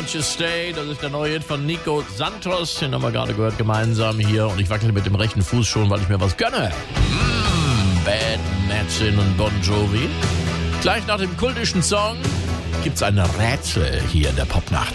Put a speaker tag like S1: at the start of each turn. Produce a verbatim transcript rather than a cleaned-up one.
S1: Won't You Stay, das ist der neue Hit von Nico Santos, den haben wir gerade gehört, gemeinsam hier. Und ich wackel mit dem rechten Fuß schon, weil ich mir was gönne. Mm, Bad Medicine und Bon Jovi. Gleich nach dem kultischen Song gibt's ein Rätsel hier in der Popnacht.